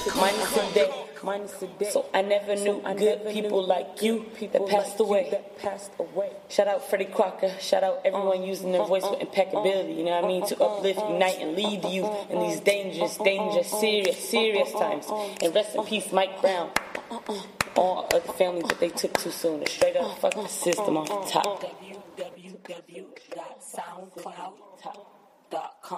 minus a day. So I never knew good people like you that passed away. Shout out Freddie Crocker. Shout out everyone using their voice with impeccability. You know what I mean? To uplift, unite, and lead you in these dangerous, serious times. And rest in peace, Mike Brown. All of the families that they took too soon. Straight up fuck the system off the top. www.soundcloud.com